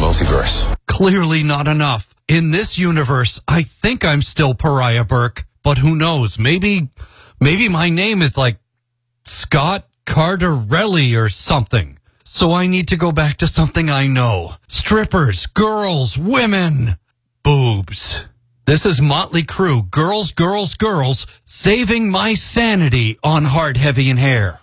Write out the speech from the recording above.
multiverse. Clearly not enough. In this universe, I think I'm still Pariah Burke, but who knows? Maybe my name is like Scott Cardarelli or something. So I need to go back to something I know. Strippers, girls, women, boobs. This is Motley Crue, Girls, Girls, Girls, saving my sanity on Hard, Heavy, and Hair.